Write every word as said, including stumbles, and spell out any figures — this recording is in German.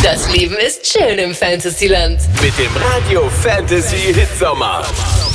Das Leben ist schön im Fantasyland. Mit dem Radio Fantasy Hitsommer.